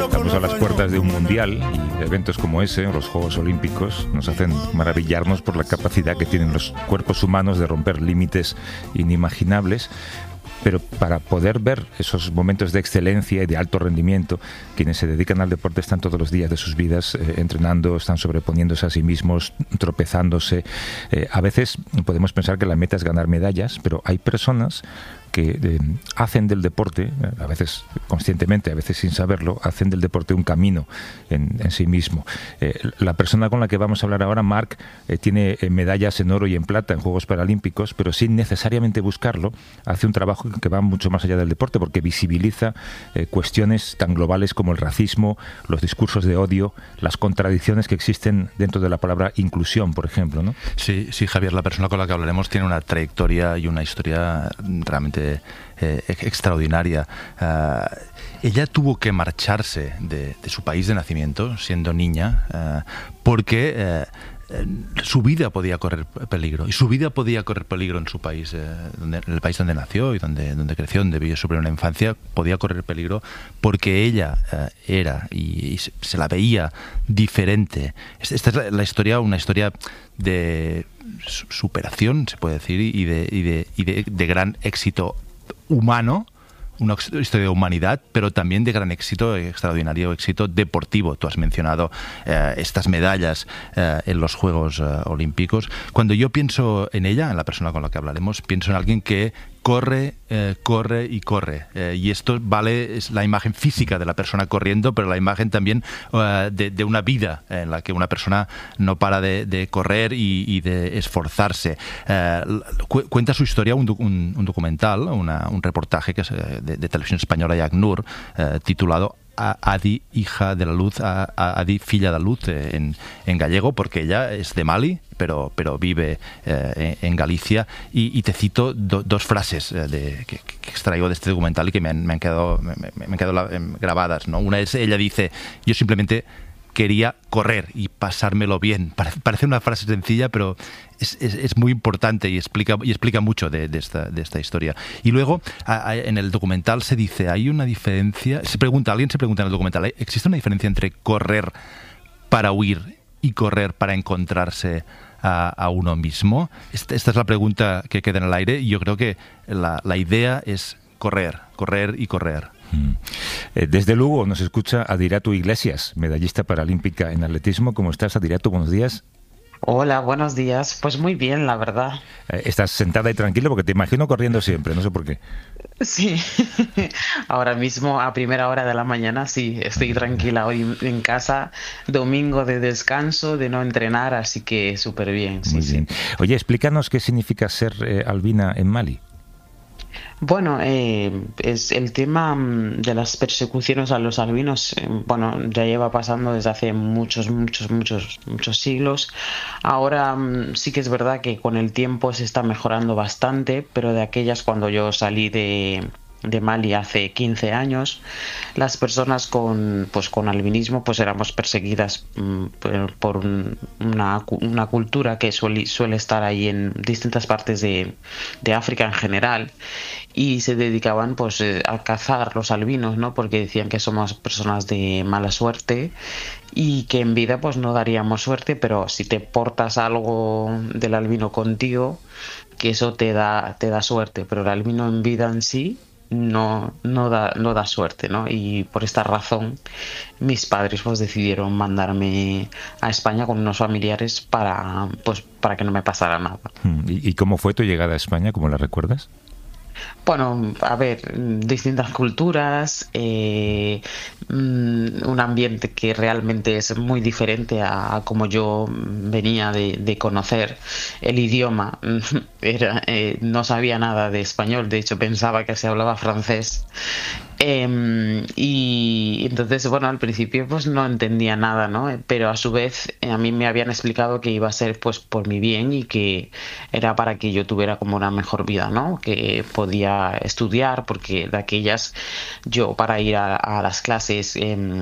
Estamos a las puertas de un mundial y eventos como ese, los Juegos Olímpicos, nos hacen maravillarnos por la capacidad que tienen los cuerpos humanos de romper límites inimaginables. Pero para poder ver esos momentos de excelencia y de alto rendimiento, quienes se dedican al deporte están todos los días de sus vidas entrenando, están sobreponiéndose a sí mismos, tropezándose. A veces podemos pensar que la meta es ganar medallas, pero hay personas que hacen del deporte, a veces conscientemente, a veces sin saberlo, hacen del deporte un camino en sí mismo. La persona con la que vamos a hablar ahora, Marc, tiene medallas en oro y en plata en Juegos Paralímpicos, pero sin necesariamente buscarlo, hace un trabajo que va mucho más allá del deporte, porque visibiliza cuestiones tan globales como el racismo, los discursos de odio, las contradicciones que existen dentro de la palabra inclusión, por ejemplo, ¿no? Sí, Javier, la persona con la que hablaremos tiene una trayectoria y una historia realmente extraordinaria. Ella tuvo que marcharse de su país de nacimiento, siendo niña, porque su vida podía correr peligro, y su vida podía correr peligro en su país, en el país donde nació y donde creció, donde vivió su primera infancia, podía correr peligro porque ella era y se la veía diferente. Esta es la historia, una historia de superación, se puede decir, y de gran éxito humano, una historia de humanidad, pero también de gran éxito, extraordinario éxito deportivo. Tú has mencionado estas medallas en los Juegos Olímpicos. Cuando yo pienso en ella, en la persona con la que hablaremos, pienso en alguien que corre, corre y corre. Y esto es la imagen física de la persona corriendo, pero la imagen también de una vida en la que una persona no para de correr y de esforzarse. Cuenta su historia un documental, un reportaje que es de Televisión Española y ACNUR, titulado Adi, hija de la luz, Adi, filla de la luz, en gallego, porque ella es de Mali, pero vive en Galicia, y te cito dos frases que extraigo de este documental y que me han quedado grabadas, ¿no? Una es, ella dice: yo simplemente quería correr y pasármelo bien. Parece una frase sencilla, pero es muy importante y explica mucho de esta historia. Y luego, en el documental se dice, hay una diferencia, alguien se pregunta en el documental, ¿existe una diferencia entre correr para huir y correr para encontrarse a uno mismo? Esta es la pregunta que queda en el aire, y yo creo que la idea es correr y correr. Desde Lugo nos escucha Adiratu Iglesias, medallista paralímpica en atletismo. ¿Cómo estás, Adiratu? Buenos días. Hola, buenos días. Pues muy bien, la verdad. Estás sentada y tranquila porque te imagino corriendo siempre, no sé por qué. Sí, ahora mismo a primera hora de la mañana sí, estoy tranquila hoy en casa, domingo de descanso, de no entrenar, así que súper bien. Muy bien. Oye, explícanos qué significa ser albina en Mali. Bueno, es el tema de las persecuciones a los albinos, bueno, ya lleva pasando desde hace muchos siglos. Ahora sí que es verdad que con el tiempo se está mejorando bastante, pero de aquellas cuando yo salí de Mali hace 15 años, las personas con albinismo pues éramos perseguidas por una cultura que suele estar ahí en distintas partes de África en general, y se dedicaban pues a cazar los albinos, ¿no? Porque decían que somos personas de mala suerte y que en vida pues no daríamos suerte, pero si te portas algo del albino contigo, que eso te da suerte, pero el albino en vida en sí no da suerte, ¿no? Y por esta razón mis padres pues decidieron mandarme a España con unos familiares para que no me pasara nada. ¿Y cómo fue tu llegada a España? ¿Cómo la recuerdas? Bueno, a ver, distintas culturas, un ambiente que realmente es muy diferente a como yo venía de conocer. El idioma, no sabía nada de español, de hecho pensaba que se hablaba francés. Y entonces, bueno, al principio pues no entendía nada, ¿no? Pero a su vez a mí me habían explicado que iba a ser pues por mi bien y que era para que yo tuviera como una mejor vida, ¿no? Que podía estudiar, porque de aquellas yo para ir a las clases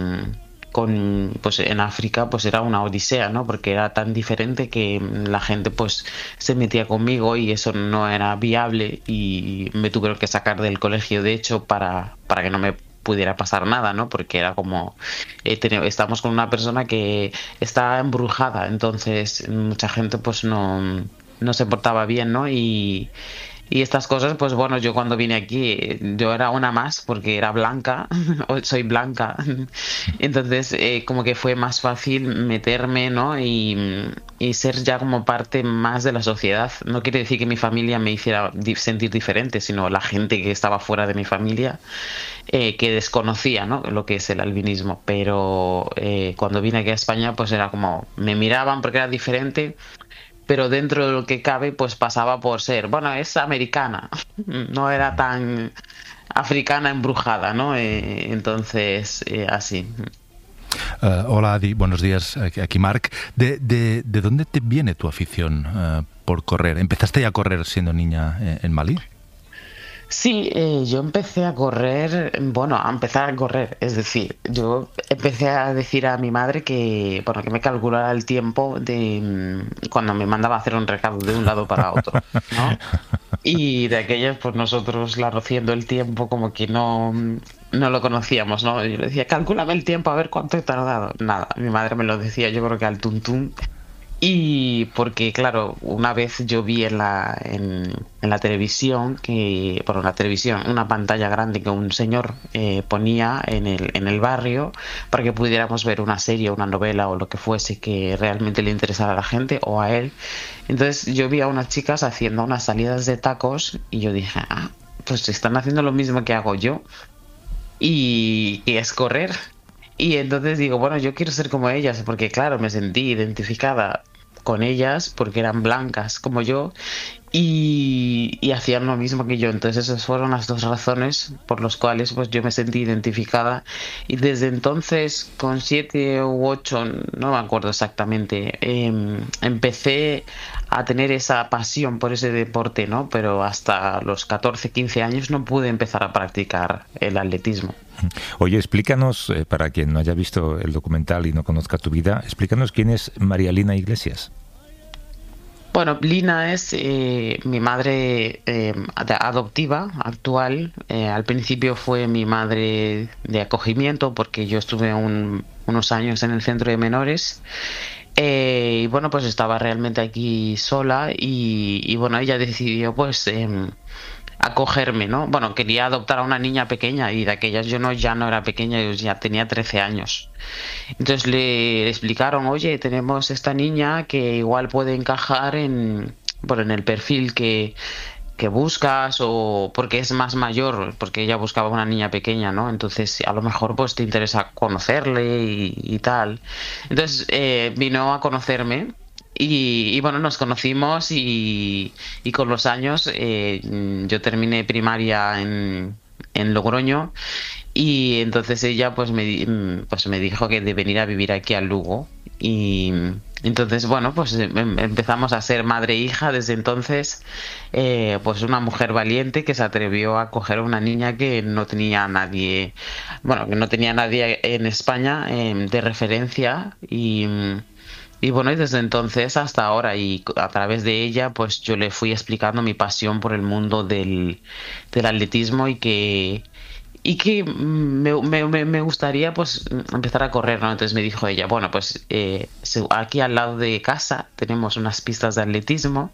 pues en África pues era una odisea, ¿no? Porque era tan diferente que la gente pues se metía conmigo y eso no era viable, y me tuvieron que sacar del colegio, de hecho, para que no me pudiera pasar nada, ¿no? Porque era como, estamos con una persona que está embrujada, entonces mucha gente pues no se portaba bien, ¿no? Y estas cosas, pues bueno, yo cuando vine aquí, yo era una más porque era blanca, o soy blanca, entonces como que fue más fácil meterme, ¿no? Y ser ya como parte más de la sociedad. No quiere decir que mi familia me hiciera sentir diferente, sino la gente que estaba fuera de mi familia, que desconocía, ¿no? Lo que es el albinismo. Pero cuando vine aquí a España, pues era como, me miraban porque era diferente, pero dentro de lo que cabe, pues pasaba por ser, bueno, es americana, no era tan africana embrujada, ¿no? Entonces, así. Hola Adi, buenos días, aquí Marc. ¿De dónde te viene tu afición por correr? ¿Empezaste ya a correr siendo niña en Malí? Sí, yo empecé a correr, bueno, a empezar a correr, es decir, yo empecé a decir a mi madre que, bueno, que me calculara el tiempo de cuando me mandaba a hacer un recado de un lado para otro, ¿no? Y de aquellas, pues nosotros la rociendo el tiempo como que no lo conocíamos, ¿no? Yo le decía, calcúlame el tiempo a ver cuánto he tardado. Nada, mi madre me lo decía, yo creo que al tuntún. Y porque, claro, una vez yo vi en la televisión, por la televisión, una pantalla grande que un señor ponía en el barrio para que pudiéramos ver una serie, una novela o lo que fuese que realmente le interesara a la gente o a él. Entonces yo vi a unas chicas haciendo unas salidas de tacos y yo dije, pues están haciendo lo mismo que hago yo y que es correr. Y entonces digo, bueno, yo quiero ser como ellas, porque claro, me sentí identificada con ellas porque eran blancas como yo y hacían lo mismo que yo. Entonces esas fueron las dos razones por las cuales pues yo me sentí identificada. Y desde entonces, con 7 u 8, no me acuerdo exactamente, empecé a tener esa pasión por ese deporte, ¿no? Pero hasta los 14, 15 años no pude empezar a practicar el atletismo. Oye, explícanos, para quien no haya visto el documental y no conozca tu vida, explícanos quién es María Lina Iglesias. Bueno, Lina es mi madre adoptiva actual. Al principio fue mi madre de acogimiento porque yo estuve unos años en el centro de menores. Y bueno, pues estaba realmente aquí sola y bueno, ella decidió pues acogerme, ¿no? Bueno, quería adoptar a una niña pequeña y de aquellas ya no era pequeña, yo ya tenía 13 años. Entonces le explicaron, oye, tenemos esta niña que igual puede encajar bueno, en el perfil que buscas o porque es más mayor, porque ella buscaba una niña pequeña, ¿no? Entonces a lo mejor pues te interesa conocerle y tal. Entonces vino a conocerme. Y bueno, nos conocimos y con los años yo terminé primaria en Logroño y entonces ella pues me dijo que de venir a vivir aquí a Lugo y entonces bueno, pues empezamos a ser madre e hija desde entonces, pues una mujer valiente que se atrevió a coger a una niña que no tenía nadie, bueno, que no tenía nadie en España de referencia y bueno, y desde entonces hasta ahora, y a través de ella, pues yo le fui explicando mi pasión por el mundo del atletismo y que me gustaría pues empezar a correr, ¿no? Entonces me dijo ella, bueno, pues aquí al lado de casa tenemos unas pistas de atletismo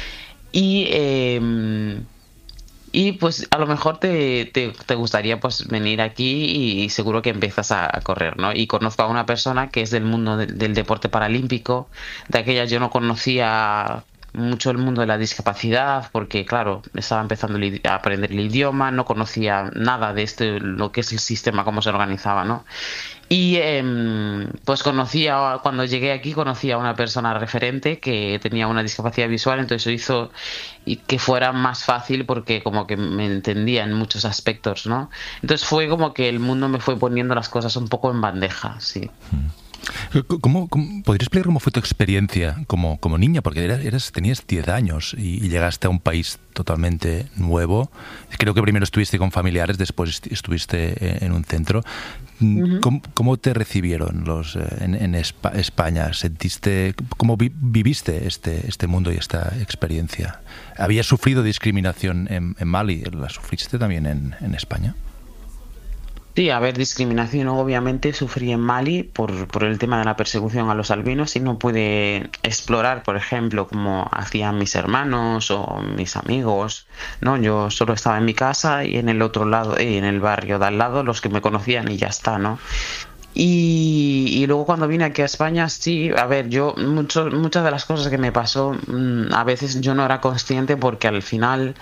y pues a lo mejor te gustaría pues venir aquí y seguro que empiezas a correr, ¿no? Y conozco a una persona que es del mundo del deporte paralímpico. De aquella yo no conocía mucho el mundo de la discapacidad porque, claro, estaba empezando a aprender el idioma, no conocía nada de lo que es el sistema, cómo se organizaba, ¿no? Y pues cuando llegué aquí conocí a una persona referente que tenía una discapacidad visual, entonces eso hizo que fuera más fácil porque como que me entendía en muchos aspectos, ¿no? Entonces fue como que el mundo me fue poniendo las cosas un poco en bandeja, sí. ¿Podrías explicar cómo fue tu experiencia como niña? Porque tenías 10 años y llegaste a un país totalmente nuevo. Creo que primero estuviste con familiares, después estuviste en un centro. Uh-huh. ¿Cómo te recibieron en España? ¿Cómo viviste este mundo y esta experiencia? ¿Habías sufrido discriminación en Mali? ¿La sufriste también en España? Sí, a ver, discriminación obviamente sufrí en Mali por el tema de la persecución a los albinos y no pude explorar, por ejemplo, como hacían mis hermanos o mis amigos, ¿no? Yo solo estaba en mi casa y en el otro lado, en el barrio de al lado, los que me conocían y ya está, ¿no? Y luego cuando vine aquí a España, sí, a ver, muchas de las cosas que me pasó, a veces yo no era consciente porque al final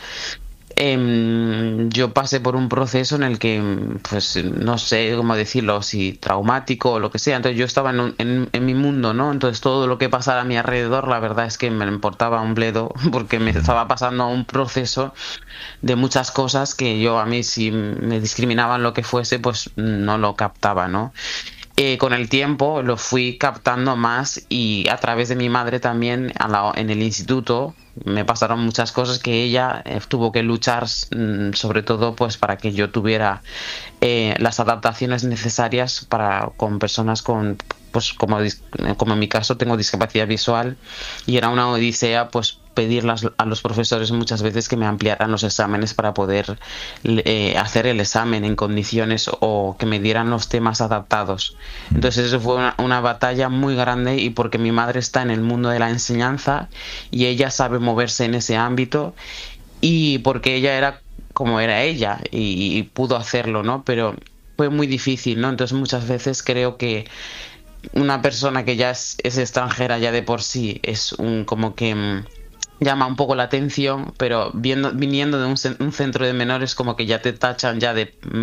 yo pasé por un proceso en el que, pues, no sé cómo decirlo, si traumático o lo que sea. Entonces yo estaba en mi mundo, ¿no? Entonces todo lo que pasara a mi alrededor, la verdad es que me importaba un bledo porque me estaba pasando un proceso de muchas cosas que yo a mí si me discriminaban lo que fuese, pues no lo captaba, ¿no? Con el tiempo lo fui captando más y a través de mi madre también en el instituto me pasaron muchas cosas que ella tuvo que luchar sobre todo pues para que yo tuviera las adaptaciones necesarias para con personas con pues como en mi caso tengo discapacidad visual y era una odisea pues pedirlas a los profesores muchas veces que me ampliaran los exámenes para poder hacer el examen en condiciones o que me dieran los temas adaptados. Entonces eso fue una batalla muy grande y porque mi madre está en el mundo de la enseñanza y ella sabe moverse en ese ámbito y porque ella era como era ella y pudo hacerlo, ¿no? Pero fue muy difícil, ¿no? Entonces muchas veces creo que una persona que ya es extranjera ya de por sí es un como que llama un poco la atención, pero viniendo de un centro de menores como que ya te tachan ya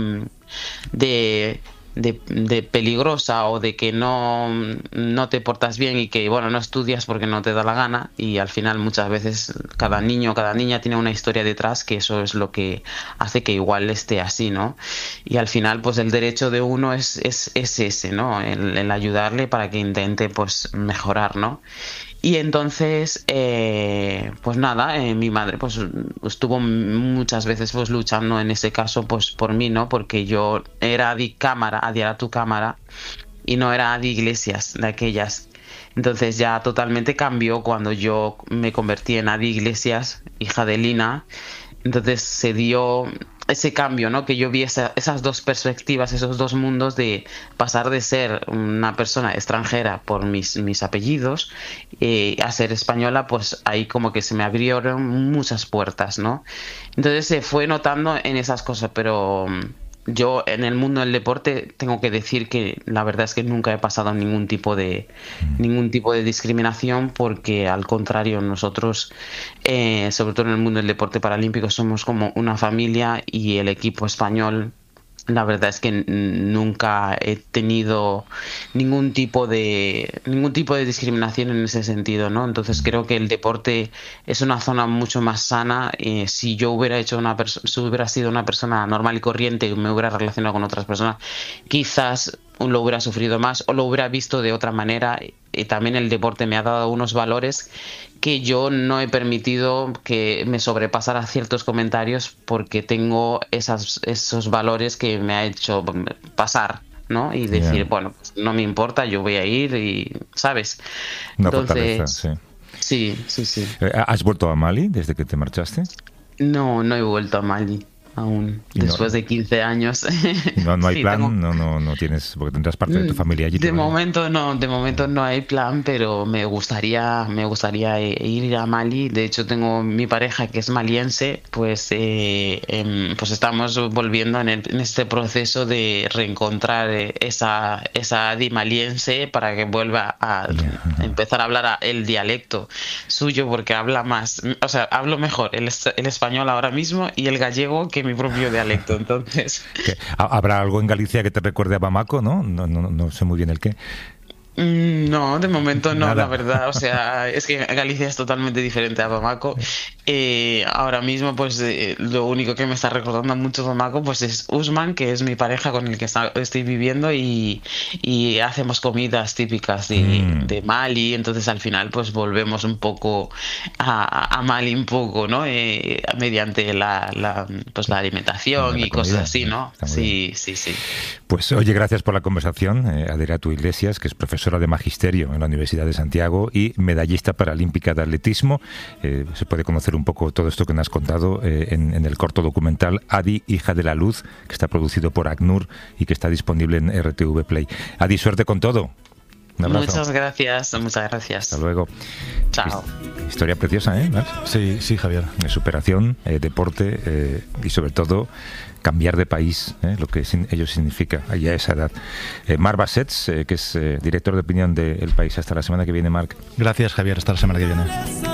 de, de peligrosa o de que no te portas bien y que bueno no estudias porque no te da la gana y al final muchas veces cada niño cada niña tiene una historia detrás que eso es lo que hace que igual esté así, ¿no? Y al final pues el derecho de uno es ese, ¿no? El ayudarle para que intente pues mejorar, ¿no? Y entonces, pues nada, mi madre pues estuvo muchas veces pues luchando en ese caso pues por mí, ¿no? Porque yo era Adi Cámara, Adi era tu cámara, y no era Adi Iglesias de aquellas. Entonces ya totalmente cambió cuando yo me convertí en Adi Iglesias, hija de Lina. Entonces se dio ese cambio, ¿no? Que yo vi esas dos perspectivas, esos dos mundos de pasar de ser una persona extranjera por mis apellidos a ser española, pues ahí como que se me abrieron muchas puertas, ¿no? Entonces se fue notando en esas cosas, pero yo en el mundo del deporte tengo que decir que la verdad es que nunca he pasado ningún tipo de discriminación porque al contrario nosotros sobre todo en el mundo del deporte paralímpico somos como una familia y el equipo español la verdad es que nunca he tenido ningún tipo de discriminación en ese sentido, ¿no? Entonces creo que el deporte es una zona mucho más sana. Si yo hubiera si hubiera sido una persona normal y corriente y me hubiera relacionado con otras personas, quizás lo hubiera sufrido más o lo hubiera visto de otra manera. Y también el deporte me ha dado unos valores que yo no he permitido que me sobrepasara ciertos comentarios porque tengo esos valores que me ha hecho pasar, ¿no? Y decir, bueno, pues no me importa, yo voy a ir y, ¿sabes? Una fortaleza, sí. Sí. ¿Has vuelto a Mali desde que te marchaste? No he vuelto a Mali aún, después de 15 años. No hay plan, no tienes, porque tendrás parte de tu familia allí. De momento no hay plan, pero me gustaría ir a Mali. De hecho, tengo mi pareja que es maliense, pues estamos volviendo en este proceso de reencontrar esa Adi maliense para que vuelva a empezar a hablar el dialecto suyo, porque habla más, o sea, hablo mejor el español ahora mismo y el gallego que mi propio dialecto, entonces... ¿Habrá algo en Galicia que te recuerde a Bamako, no? No sé muy bien el qué. No, de momento no, Nada. la verdad, o sea, es que Galicia es totalmente diferente a Bamako. Ahora mismo, pues lo único que me está recordando mucho Bamako, pues es Usman, que es mi pareja con el que estoy viviendo y hacemos comidas típicas de Mali, entonces al final pues volvemos un poco a Mali un poco, ¿no? Mediante la alimentación y cosas así, ¿no? Sí. Pues oye, gracias por la conversación, Adira Tu Iglesias, que es profesora profesora de magisterio en la Universidad de Santiago y medallista paralímpica de atletismo. Se puede conocer un poco todo esto que nos has contado en el corto documental Adi, hija de la luz, que está producido por ACNUR y que está disponible en RTV Play. Adi, suerte con todo. Un abrazo. Muchas gracias. Hasta luego. Chao. Historia preciosa, ¿eh, Max? Sí, Javier. Superación, deporte y sobre todo cambiar de país, lo que ello significa allá a esa edad. Marc Bassets, que es director de opinión de El País. Hasta la semana que viene, Marc. Gracias, Javier. Hasta la semana que viene.